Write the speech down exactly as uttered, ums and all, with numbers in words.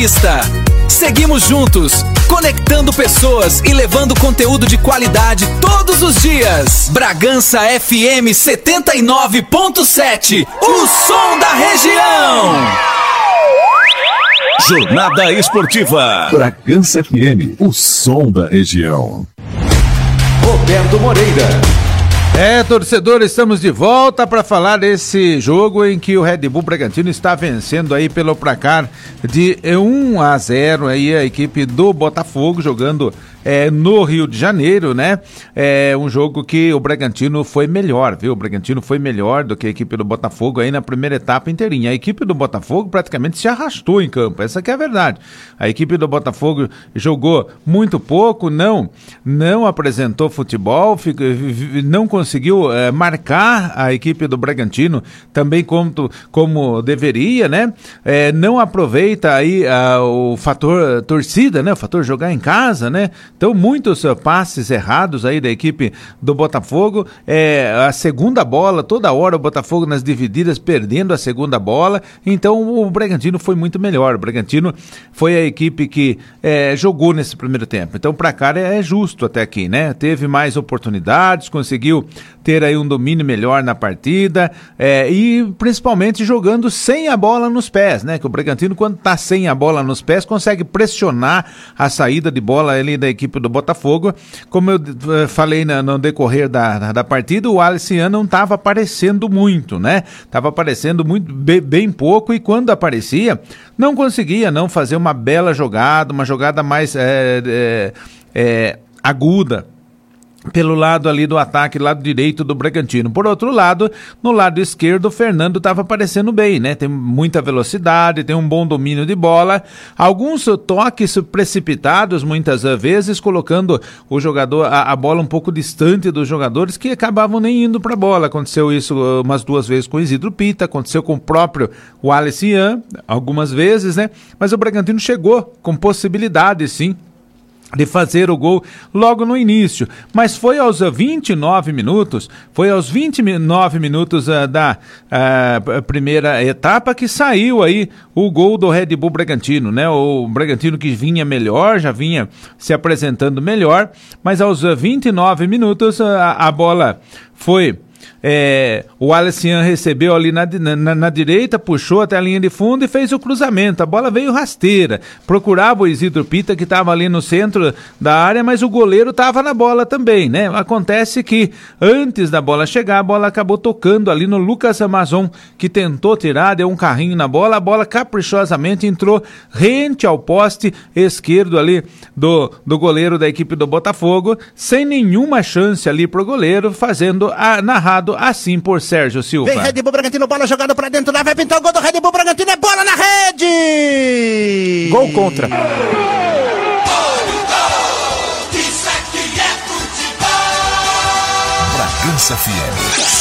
Paulista. Seguimos juntos, conectando pessoas e levando conteúdo de qualidade todos os dias. Bragança F M setenta e nove ponto sete, o som da região. Jornada Esportiva. Bragança F M, o som da região. Roberto Moreira. É, torcedor, estamos de volta para falar desse jogo em que o Red Bull Bragantino está vencendo aí pelo placar de um a zero aí a equipe do Botafogo, jogando é, no Rio de Janeiro, né? É um jogo que o Bragantino foi melhor, viu? O Bragantino foi melhor do que a equipe do Botafogo aí na primeira etapa inteirinha. A equipe do Botafogo praticamente se arrastou em campo, essa que é a verdade. A equipe do Botafogo jogou muito pouco, não, não apresentou futebol, fico, não conseguiu é, marcar a equipe do Bragantino também como, como deveria, né? É, não aproveita aí a, o fator torcida, né? O fator jogar em casa, né? Então, muitos uh, passes errados aí da equipe do Botafogo, é, a segunda bola, toda hora o Botafogo nas divididas perdendo a segunda bola, então o Bragantino foi muito melhor. O Bragantino foi a equipe que é, jogou nesse primeiro tempo, então pra cá é, é justo até aqui, né? Teve mais oportunidades, conseguiu ter aí um domínio melhor na partida, é, e principalmente jogando sem a bola nos pés, né? Que o Bragantino, quando tá sem a bola nos pés, consegue pressionar a saída de bola ali da equipe do Botafogo. Como eu uh, falei na, no decorrer da, da partida, o Alcian não estava aparecendo muito, né? Estava aparecendo muito, bem, bem pouco, e quando aparecia, não conseguia não fazer uma bela jogada, uma jogada mais é, é, é, aguda pelo lado ali do ataque, lado direito do Bragantino. Por outro lado, no lado esquerdo, o Fernando estava aparecendo bem, né? Tem muita velocidade, tem um bom domínio de bola, alguns toques precipitados, muitas vezes, colocando o jogador, a, a bola um pouco distante dos jogadores, que acabavam nem indo para a bola. Aconteceu isso umas duas vezes com o Isidro Pita, aconteceu com o próprio Wallace Ian, algumas vezes, né? Mas o Bragantino chegou com possibilidade, sim, de fazer o gol logo no início, mas foi aos vinte e nove minutos, foi aos vinte e nove minutos uh, da uh, primeira etapa que saiu aí o gol do Red Bull Bragantino, né? O Bragantino que vinha melhor, já vinha se apresentando melhor, mas aos vinte e nove minutos uh, a bola foi... É, o Alcian recebeu ali na, na, na direita, puxou até a linha de fundo e fez o cruzamento. A bola veio rasteira, procurava o Isidro Pita, que estava ali no centro da área, mas o goleiro estava na bola também, né? Acontece que antes da bola chegar, a bola acabou tocando ali no Lucas Amazon, que tentou tirar, deu um carrinho na bola, a bola caprichosamente entrou rente ao poste esquerdo ali do, do goleiro da equipe do Botafogo, sem nenhuma chance ali pro goleiro, fazendo a narrado assim por Sérgio Silva. Vem Red Bull Bragantino, bola jogada pra dentro da, vai pintar o gol do Red Bull Bragantino, é bola na rede! Gol contra. Bragança F M